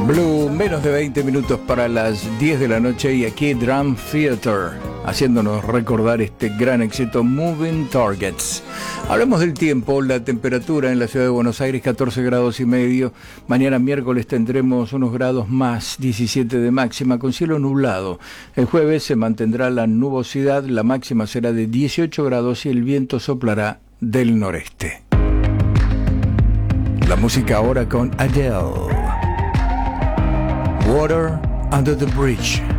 Blue, menos de 20 minutos para las 10 de la noche y aquí Drum Theater, haciéndonos recordar este gran éxito Moving Targets. Hablamos del tiempo, la temperatura en la ciudad de Buenos Aires 14 grados y medio, mañana miércoles tendremos unos grados más, 17 de máxima con cielo nublado. El jueves se mantendrá la nubosidad, la máxima será de 18 grados y el viento soplará del noreste. La música ahora con Adele. Water Under the Bridge.